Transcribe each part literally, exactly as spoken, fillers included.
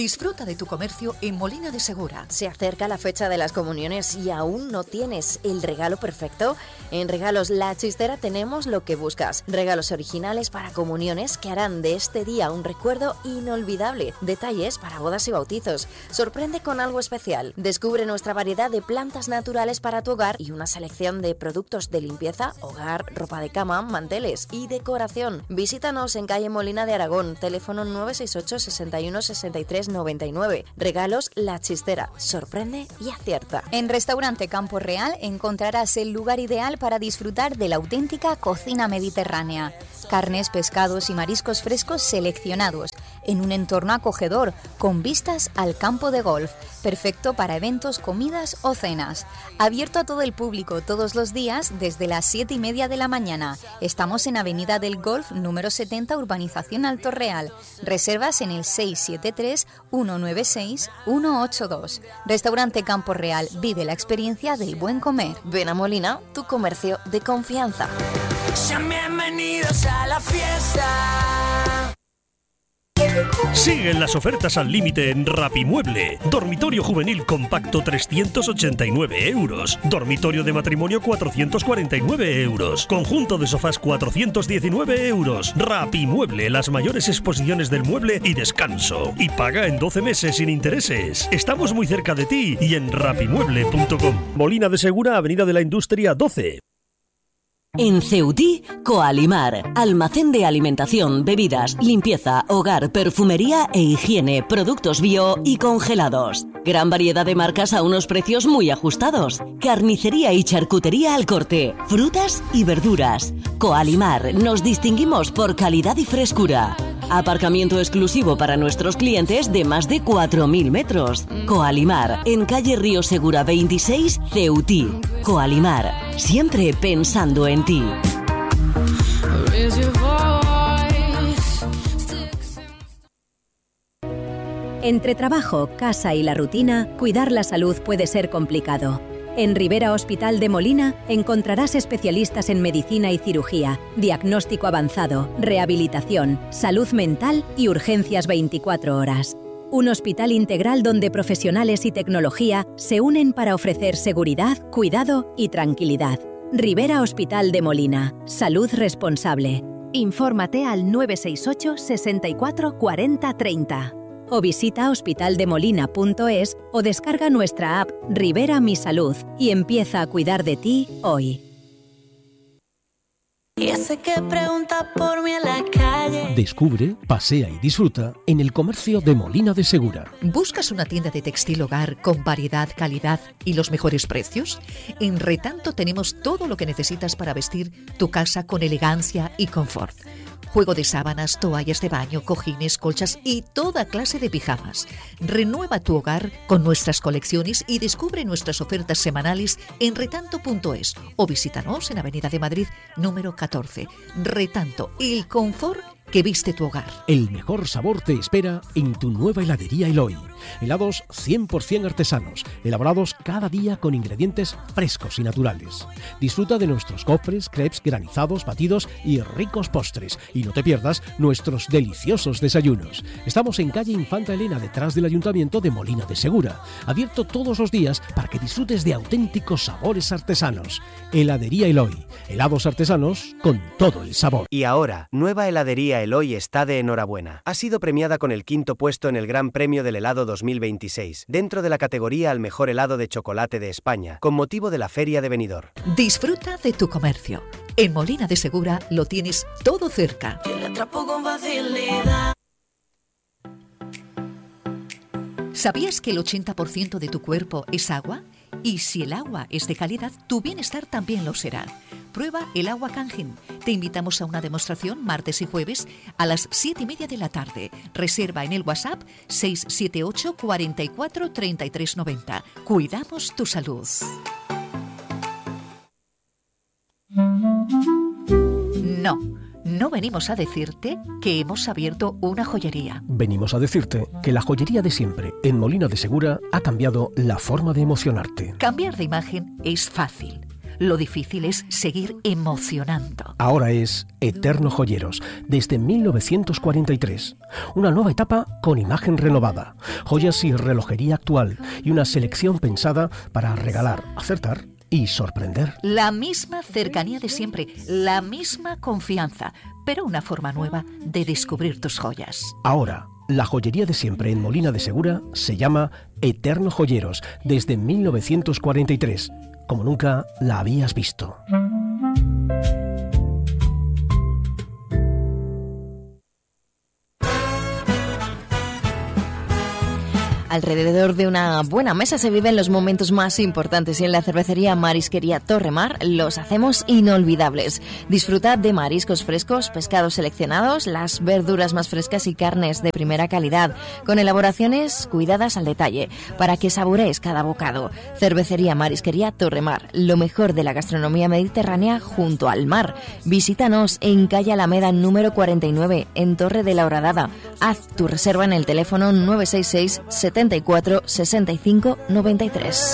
Disfruta de tu comercio en Molina de Segura. ¿Se acerca la fecha de las comuniones y aún no tienes el regalo perfecto? En Regalos La Chistera tenemos lo que buscas. Regalos originales para comuniones que harán de este día un recuerdo inolvidable. Detalles para bodas y bautizos. Sorprende con algo especial. Descubre nuestra variedad de plantas naturales para tu hogar y una selección de productos de limpieza, hogar, ropa de cama, manteles y decoración. Visítanos en calle Molina de Aragón, teléfono nueve seis ocho, sesenta y uno, sesenta y tres, noventa y nueve. Regalos La Chistera. Sorprende y acierta. En Restaurante Campo Real encontrarás el lugar ideal para disfrutar de la auténtica cocina mediterránea. Carnes, pescados y mariscos frescos seleccionados, en un entorno acogedor, con vistas al campo de golf, perfecto para eventos, comidas o cenas. Abierto a todo el público todos los días desde las siete y media de la mañana. Estamos en Avenida del Golf, número setenta, Urbanización Alto Real. Reservas en el seis siete tres, uno nueve seis, uno ocho dos. Restaurante Campo Real, vive la experiencia del buen comer. Ven a Molina, tu comercio de confianza. Sean bienvenidos a la fiesta. Siguen las ofertas al límite en Rapimueble. Dormitorio juvenil compacto trescientos ochenta y nueve euros. Dormitorio de matrimonio cuatrocientos cuarenta y nueve euros. Conjunto de sofás cuatrocientos diecinueve euros. Rapimueble, las mayores exposiciones del mueble y descanso. Y paga en doce meses sin intereses. Estamos muy cerca de ti y en rapimueble punto com. Molina de Segura, Avenida de la Industria doce. En Ceutí, Coalimar, almacén de alimentación, bebidas, limpieza, hogar, perfumería e higiene, productos bio y congelados. Gran variedad de marcas a unos precios muy ajustados. Carnicería y charcutería al corte, frutas y verduras. Coalimar, nos distinguimos por calidad y frescura. Aparcamiento exclusivo para nuestros clientes de más de cuatro mil metros. Coalimar, en calle Río Segura veintiséis, Ceutí. Coalimar, siempre pensando en ti. Entre trabajo, casa y la rutina, cuidar la salud puede ser complicado. En Rivera Hospital de Molina encontrarás especialistas en medicina y cirugía, diagnóstico avanzado, rehabilitación, salud mental y urgencias veinticuatro horas. Un hospital integral donde profesionales y tecnología se unen para ofrecer seguridad, cuidado y tranquilidad. Rivera Hospital de Molina. Salud responsable. Infórmate al nueve seis ocho, sesenta y cuatro, cuarenta, treinta. O visita hospitaldemolina punto es o descarga nuestra app Rivera Mi Salud y empieza a cuidar de ti hoy. Y ese que pregunta por mí en la calle. Descubre, pasea y disfruta en el comercio de Molina de Segura. ¿Buscas una tienda de textil hogar con variedad, calidad y los mejores precios? En Retanto tenemos todo lo que necesitas para vestir tu casa con elegancia y confort. Juego de sábanas, toallas de baño, cojines, colchas y toda clase de pijamas. Renueva tu hogar con nuestras colecciones y descubre nuestras ofertas semanales en retanto punto es o visítanos en Avenida de Madrid número catorce. Retanto, el confort que viste tu hogar. El mejor sabor te espera en tu nueva heladería Eloy. Helados cien por ciento artesanos, elaborados cada día con ingredientes frescos y naturales. Disfruta de nuestros cofres, crepes, granizados, batidos y ricos postres. Y no te pierdas nuestros deliciosos desayunos. Estamos en calle Infanta Elena, detrás del Ayuntamiento de Molina de Segura. Abierto todos los días para que disfrutes de auténticos sabores artesanos. Heladería Eloy. Helados artesanos con todo el sabor. Y ahora, nueva heladería Eloy está de enhorabuena. Ha sido premiada con el quinto puesto en el Gran Premio del Helado dos mil veintiséis, dentro de la categoría al mejor helado de chocolate de España, con motivo de la Feria de Benidorm. Disfruta de tu comercio. En Molina de Segura lo tienes todo cerca. Yo le atrapo con facilidad. ¿Sabías que el ochenta por ciento de tu cuerpo es agua? Y si el agua es de calidad, tu bienestar también lo será. Prueba el agua Kangen. Te invitamos a una demostración martes y jueves a las siete y media de la tarde. Reserva en el WhatsApp seis siete ocho, cuarenta y cuatro, treinta y tres noventa. Cuidamos tu salud. No, no venimos a decirte que hemos abierto una joyería. Venimos a decirte que la joyería de siempre en Molina de Segura ha cambiado la forma de emocionarte. Cambiar de imagen es fácil. Lo difícil es seguir emocionando. Ahora es Eterno Joyeros, desde mil novecientos cuarenta y tres. Una nueva etapa con imagen renovada, joyas y relojería actual y una selección pensada para regalar, acertar y sorprender. La misma cercanía de siempre, la misma confianza, pero una forma nueva de descubrir tus joyas. Ahora, la joyería de siempre en Molina de Segura se llama Eterno Joyeros, desde mil novecientos cuarenta y tres, como nunca la habías visto. Alrededor de una buena mesa se viven los momentos más importantes y en la cervecería Marisquería Torremar los hacemos inolvidables. Disfrutad de mariscos frescos, pescados seleccionados, las verduras más frescas y carnes de primera calidad, con elaboraciones cuidadas al detalle, para que saborees cada bocado. Cervecería Marisquería Torremar, lo mejor de la gastronomía mediterránea junto al mar. Visítanos en calle Alameda número cuarenta y nueve, en Torre de la Horadada. Haz tu reserva en el teléfono nueve seis seis, setenta y cuatro, sesenta y cinco, noventa y tres.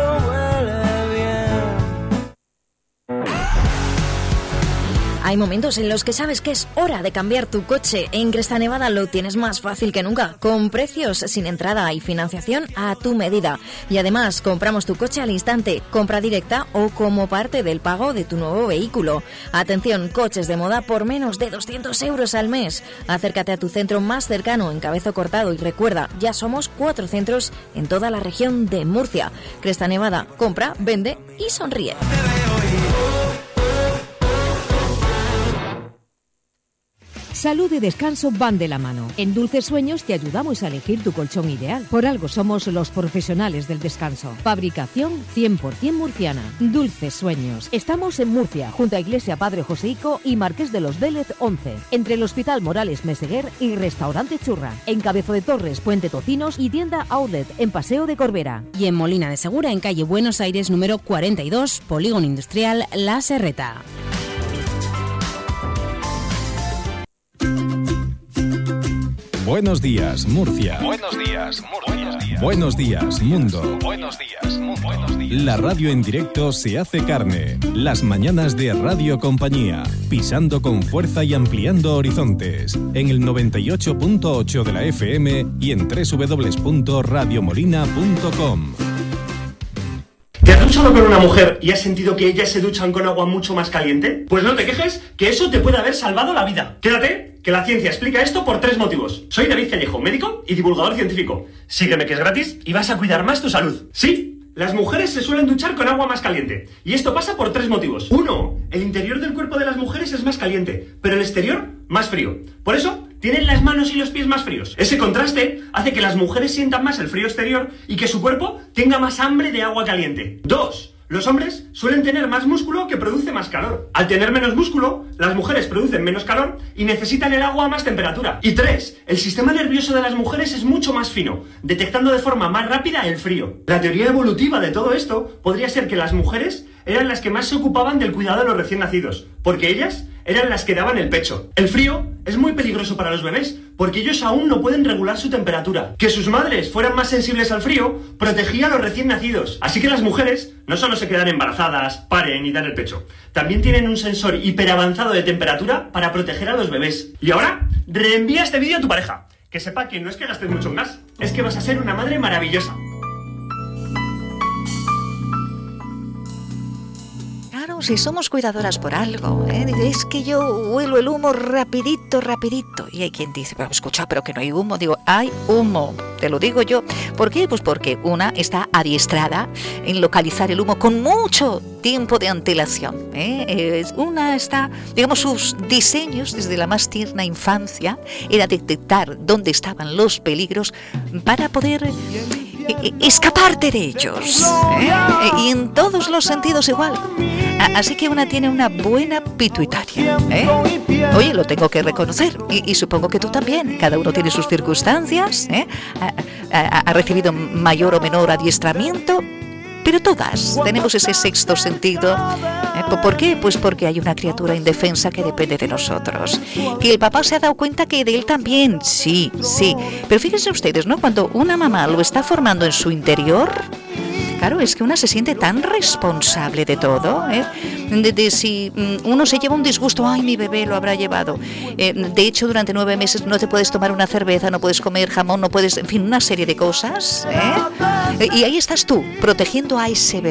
Hay momentos en los que sabes que es hora de cambiar tu coche. En Cresta Nevada lo tienes más fácil que nunca, con precios sin entrada y financiación a tu medida. Y además, compramos tu coche al instante, compra directa o como parte del pago de tu nuevo vehículo. Atención, coches de moda por menos de doscientos euros al mes. Acércate a tu centro más cercano en Cabezo Cortado y recuerda, ya somos cuatro centros en toda la región de Murcia. Cresta Nevada, compra, vende y sonríe. Salud y descanso van de la mano. En Dulces Sueños te ayudamos a elegir tu colchón ideal. Por algo somos los profesionales del descanso. Fabricación cien por ciento murciana. Dulces Sueños. Estamos en Murcia, junto a Iglesia Padre Joseico y Marqués de los Vélez once. Entre el Hospital Morales Meseguer y Restaurante Churra. En Cabezo de Torres, Puente Tocinos y tienda Outlet en Paseo de Corbera. Y en Molina de Segura, en calle Buenos Aires número cuarenta y dos, Polígono Industrial La Serreta. Buenos días, Murcia. Buenos días, Murcia. Buenos días, mundo. Buenos días, mundo. Buenos días. La radio en directo se hace carne. Las mañanas de Radio Compañía. Pisando con fuerza y ampliando horizontes. En el noventa y ocho punto ocho de la F M y en doble u doble u doble u punto radio molina punto com. ¿Te has duchado con una mujer y has sentido que ellas se duchan con agua mucho más caliente? Pues no te quejes, que eso te puede haber salvado la vida. Quédate, que la ciencia explica esto por tres motivos. Soy David Callejo, médico y divulgador científico. Sígueme, que es gratis y vas a cuidar más tu salud. Sí, las mujeres se suelen duchar con agua más caliente. Y esto pasa por tres motivos. Uno, el interior del cuerpo de las mujeres es más caliente, pero el exterior más frío. Por eso tienen las manos y los pies más fríos. Ese contraste hace que las mujeres sientan más el frío exterior y que su cuerpo tenga más hambre de agua caliente. Dos, los hombres suelen tener más músculo que produce más calor. Al tener menos músculo, las mujeres producen menos calor y necesitan el agua a más temperatura. Y tres, el sistema nervioso de las mujeres es mucho más fino, detectando de forma más rápida el frío. La teoría evolutiva de todo esto podría ser que las mujeres eran las que más se ocupaban del cuidado de los recién nacidos, porque ellas eran las que daban el pecho. El frío es muy peligroso para los bebés, porque ellos aún no pueden regular su temperatura. Que sus madres fueran más sensibles al frío protegía a los recién nacidos. Así que las mujeres no solo se quedan embarazadas, paren y dan el pecho, también tienen un sensor hiperavanzado de temperatura para proteger a los bebés. Y ahora, reenvía este vídeo a tu pareja. Que sepa que no es que gastes mucho en gas, es que vas a ser una madre maravillosa. Si somos cuidadoras por algo, ¿eh? Es que yo huelo el humo rapidito, rapidito. Y hay quien dice, pero escucha, pero que no hay humo. Digo, hay humo, te lo digo yo. ¿Por qué? Pues porque una está adiestrada en localizar el humo con mucho tiempo de antelación, ¿eh? Una está, digamos, sus diseños desde la más tierna infancia era detectar dónde estaban los peligros para poder escaparte de ellos, ¿eh? Y en todos los sentidos igual. Así que una tiene una buena pituitaria, ¿eh? Oye, lo tengo que reconocer y, y supongo que tú también. Cada uno tiene sus circunstancias, ¿eh? ha, ha, ha recibido mayor o menor adiestramiento, pero todas tenemos ese sexto sentido. ¿Eh? ¿Por qué? Pues porque hay una criatura indefensa que depende de nosotros. Que el papá se ha dado cuenta que de él también, sí, sí. Pero fíjense ustedes, ¿no? Cuando una mamá lo está formando en su interior, Claro, es que una se siente tan responsable de todo, ¿eh? de, de si uno se lleva un disgusto, ay, mi bebé lo habrá llevado. Eh, de hecho, durante nueve meses no te puedes tomar una cerveza, no puedes comer jamón, no puedes, en fin, una serie de cosas, ¿eh? Y ahí estás tú, protegiendo a ese bebé.